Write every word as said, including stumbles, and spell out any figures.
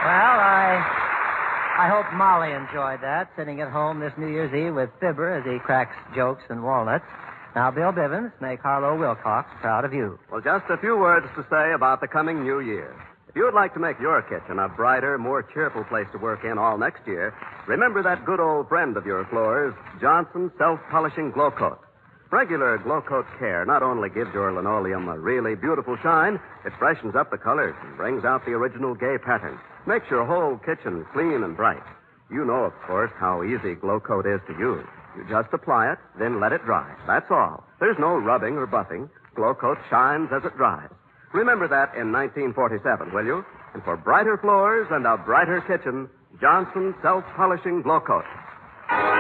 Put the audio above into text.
Well, I I hope Molly enjoyed that, sitting at home this New Year's Eve with Fibber as he cracks jokes and walnuts. Now, Bill Bivens, make Harlow Wilcox proud of you. Well, just a few words to say about the coming new year. If you would like to make your kitchen a brighter, more cheerful place to work in all next year, remember that good old friend of your floors, Johnson Self-Polishing Glow Coat. Regular Glow Coat care not only gives your linoleum a really beautiful shine, it freshens up the colors and brings out the original gay pattern. Makes your whole kitchen clean and bright. You know, of course, how easy Glow Coat is to use. You just apply it, then let it dry. That's all. There's no rubbing or buffing. Glow Coat shines as it dries. Remember that in nineteen forty-seven, will you? And for brighter floors and a brighter kitchen, Johnson Self-Polishing Glow Coat.